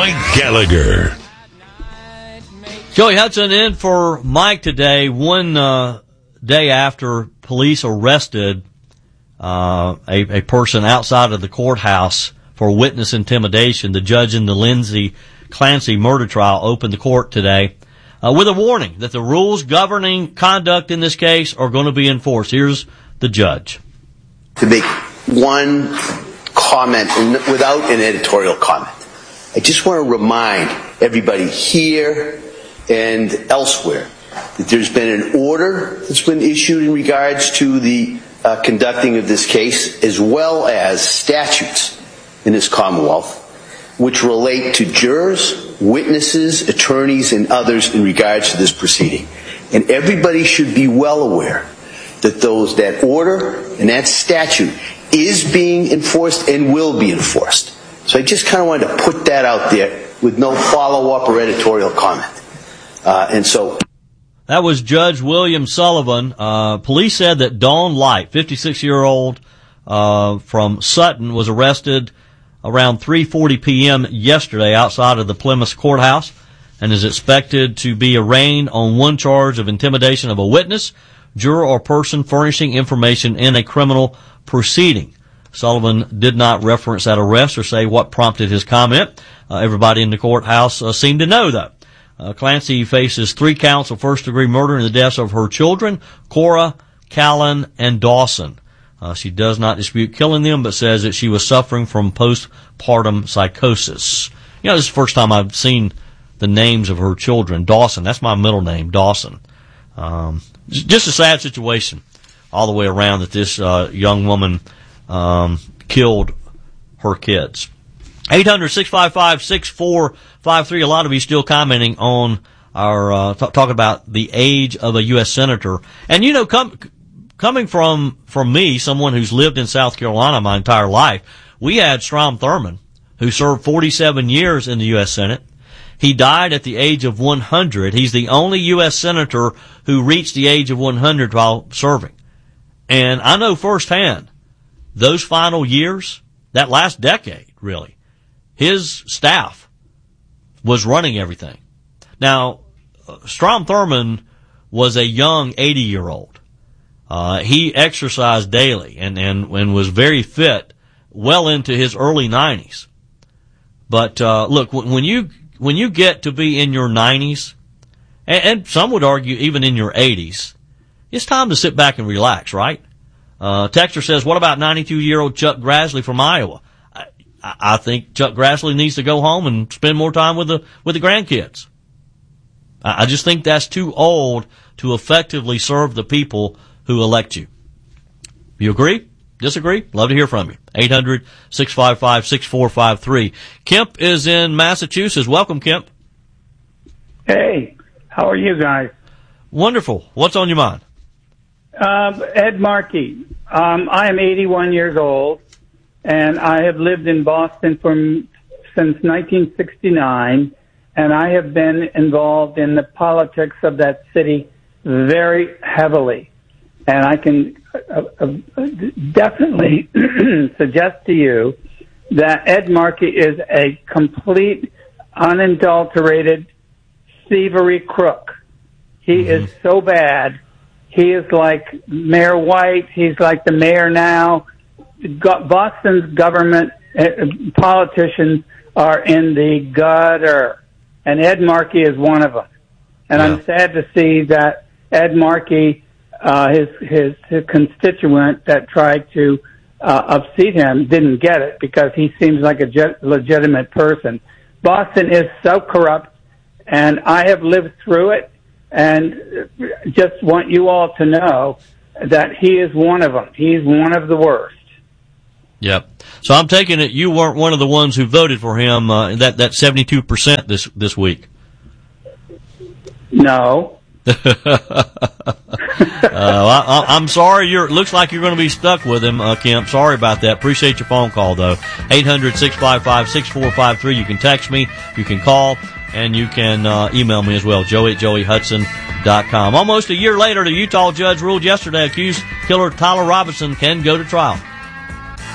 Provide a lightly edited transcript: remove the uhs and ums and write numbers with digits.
Mike Gallagher. Joey Hudson in for Mike today, one day after police arrested a person outside of the courthouse for witness intimidation. The judge in the Lindsay Clancy murder trial opened the court today with a warning that the rules governing conduct in this case are going to be enforced. Here's the judge. To make one comment without an editorial comment, I just want to remind everybody here and elsewhere that there's been an order that's been issued in regards to the conducting of this case, as well as statutes in this Commonwealth, which relate to jurors, witnesses, attorneys, and others in regards to this proceeding. And everybody should be well aware that that order and that statute is being enforced and will be enforced. So I just kind of wanted to put that out there with no follow-up or editorial comment. That was Judge William Sullivan. Police said that Dawn Light, 56-year-old from Sutton, was arrested around 3:40 p.m. yesterday outside of the Plymouth courthouse and is expected to be arraigned on one charge of intimidation of a witness, juror, or person furnishing information in a criminal proceeding. Sullivan did not reference that arrest or say what prompted his comment. Everybody in the courthouse seemed to know, though. Clancy faces 3 counts of first-degree murder in the deaths of her children, Cora, Callan, and Dawson. She does not dispute killing them, but says that she was suffering from postpartum psychosis. You know, this is the first time I've seen the names of her children. Dawson, that's my middle name, Dawson. Just a sad situation all the way around that this young woman killed her kids. 800-655-6453. A lot of you still commenting on our talking about the age of a U.S. senator. And, you know, coming from me, someone who's lived in South Carolina my entire life, we had Strom Thurmond, who served 47 years in the U.S. Senate. He died at the age of 100. He's the only U.S. senator who reached the age of 100 while serving. And I know firsthand, those final years, that last decade, really, his staff was running everything. Now, Strom Thurmond was a young 80-year-old. He exercised daily and was very fit well into his early 90s. But look, when you get to be in your 90s, and some would argue even in your 80s, it's time to sit back and relax, right? Texter says, what about 92-year-old Chuck Grassley from Iowa? I think Chuck Grassley needs to go home and spend more time with the grandkids. I just think that's too old to effectively serve the people who elect you. You agree? Disagree? Love to hear from you. 800-655-6453. Kemp is in Massachusetts. Welcome, Kemp. Hey, how are you guys? Wonderful. What's on your mind? Ed Markey. I am 81 years old, and I have lived in Boston since 1969, and I have been involved in the politics of that city very heavily. And I can definitely suggest to you that Ed Markey is a complete, unadulterated thievery crook. He is so bad. He is like Mayor White. He's like the mayor now. Boston's government politicians are in the gutter, and Ed Markey is one of them. And yeah. I'm sad to see that Ed Markey, his constituent that tried to upseat him, didn't get it because he seems like a legitimate person. Boston is so corrupt, and I have lived through it, and just want you all to know that he is one of them. He's one of the worst. Yep. So I'm taking it you weren't one of the ones who voted for him, that 72% this week. No. I'm sorry. Looks like you're going to be stuck with him, Kemp. Sorry about that. Appreciate your phone call, though. 800-655-6453. You can text me, you can call, and you can email me as well, joey@joeyhudson.com. Almost a year later, the Utah judge ruled yesterday accused killer Tyler Robinson can go to trial.